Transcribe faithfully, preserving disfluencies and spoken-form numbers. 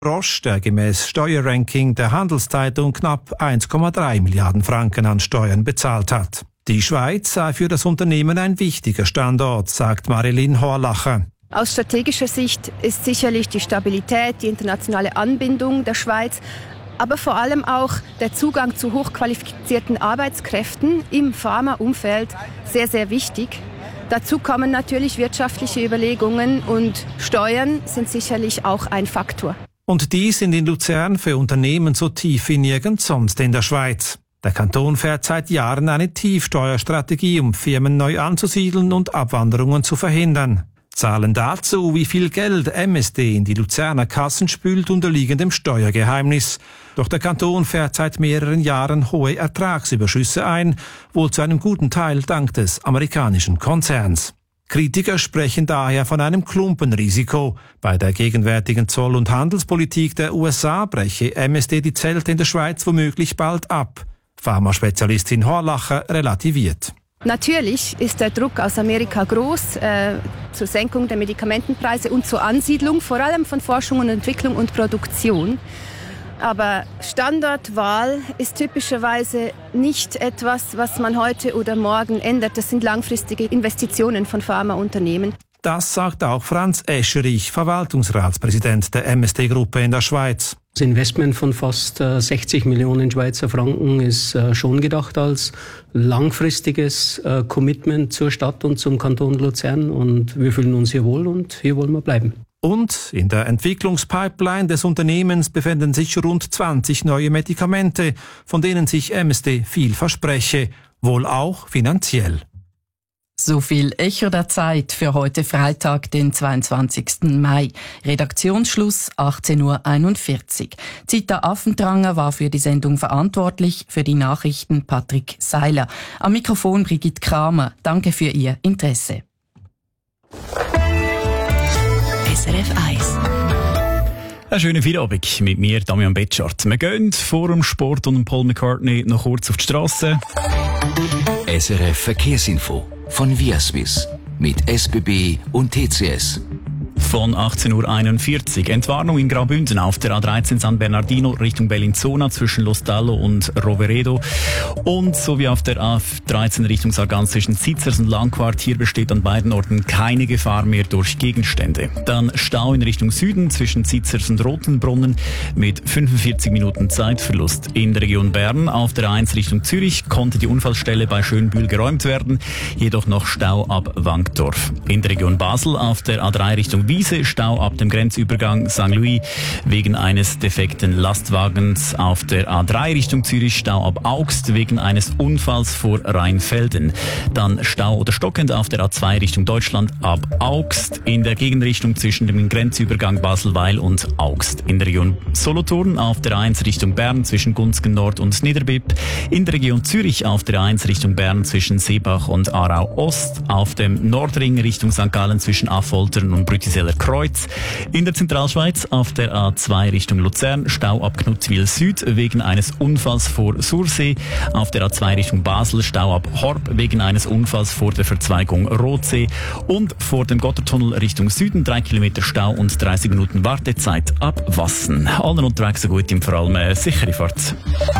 Roche, der gemäß Steuerranking der Handelszeitung knapp eins Komma drei Milliarden Franken an Steuern bezahlt hat. Die Schweiz sei für das Unternehmen ein wichtiger Standort, sagt Marilyn Horlacher. Aus strategischer Sicht ist sicherlich die Stabilität, die internationale Anbindung der Schweiz, aber vor allem auch der Zugang zu hochqualifizierten Arbeitskräften im Pharmaumfeld sehr, sehr wichtig. Dazu kommen natürlich wirtschaftliche Überlegungen und Steuern sind sicherlich auch ein Faktor. Und die sind in Luzern für Unternehmen so tief wie nirgends sonst in der Schweiz. Der Kanton fährt seit Jahren eine Tiefsteuerstrategie, um Firmen neu anzusiedeln und Abwanderungen zu verhindern. Zahlen dazu, wie viel Geld M S D in die Luzerner Kassen spült, unterliegen dem Steuergeheimnis. Doch der Kanton fährt seit mehreren Jahren hohe Ertragsüberschüsse ein, wohl zu einem guten Teil dank des amerikanischen Konzerns. Kritiker sprechen daher von einem Klumpenrisiko. Bei der gegenwärtigen Zoll- und Handelspolitik der U S A breche M S D die Zelte in der Schweiz womöglich bald ab. Pharmaspezialistin Horlacher relativiert. Natürlich ist der Druck aus Amerika groß äh, zur Senkung der Medikamentenpreise und zur Ansiedlung, vor allem von Forschung und Entwicklung und Produktion. Aber Standortwahl ist typischerweise nicht etwas, was man heute oder morgen ändert. Das sind langfristige Investitionen von Pharmaunternehmen. Das sagt auch Franz Escherich, Verwaltungsratspräsident der M S D-Gruppe in der Schweiz. Das Investment von fast äh, sechzig Millionen Schweizer Franken ist äh, schon gedacht als langfristiges äh, Commitment zur Stadt und zum Kanton Luzern. Und wir fühlen uns hier wohl und hier wollen wir bleiben. Und in der Entwicklungspipeline des Unternehmens befinden sich rund zwanzig neue Medikamente, von denen sich M S D viel verspreche, wohl auch finanziell. So viel Echo der Zeit für heute Freitag, den zweiundzwanzigsten Mai. Redaktionsschluss achtzehn Uhr einundvierzig. Zita Affentranger war für die Sendung verantwortlich, für die Nachrichten Patrick Seiler. Am Mikrofon Brigitte Kramer. Danke für Ihr Interesse. S R F eins. Ein schöner Feierabend mit mir, Damian Betschart. Wir gehen vor dem Sport und Paul McCartney noch kurz auf die Strasse. S R F Verkehrsinfo von Viaswiss mit S B B und T C S. Von achtzehn Uhr einundvierzig. Entwarnung in Graubünden auf der A dreizehn San Bernardino Richtung Bellinzona zwischen Lostallo und Roveredo. Und sowie auf der A dreizehn Richtung Sargans zwischen Sitzers und Langquart. Hier besteht an beiden Orten keine Gefahr mehr durch Gegenstände. Dann Stau in Richtung Süden zwischen Sitzers und Rotenbrunnen mit fünfundvierzig Minuten Zeitverlust. In der Region Bern auf der A eins Richtung Zürich konnte die Unfallstelle bei Schönbühl geräumt werden. Jedoch noch Stau ab Wankdorf. In der Region Basel auf der A drei Richtung Wiese Stau ab dem Grenzübergang Sankt Louis wegen eines defekten Lastwagens. Auf der A drei Richtung Zürich Stau ab Augst wegen eines Unfalls vor Rheinfelden. Dann Stau oder stockend auf der A zwei Richtung Deutschland ab Augst. In der Gegenrichtung zwischen dem Grenzübergang Baselweil und Augst. In der Region Solothurn auf der A eins Richtung Bern zwischen Gunzgen Nord und Niederbipp. In der Region Zürich auf der A eins Richtung Bern zwischen Seebach und Aarau Ost. Auf dem Nordring Richtung Sankt Gallen zwischen Affoltern und Brütiseller Kreuz. In der Zentralschweiz auf der A zwei Richtung Luzern Stau ab Knutzwil Süd wegen eines Unfalls vor Sursee. Auf der A zwei Richtung Basel Stau ab Horb wegen eines Unfalls vor der Verzweigung Rotsee. Und vor dem Gottertunnel Richtung Süden drei Kilometer Stau und dreißig Minuten Wartezeit ab Wassen. Allen unterwegs so gut, im vor allem äh, sichere Fahrt.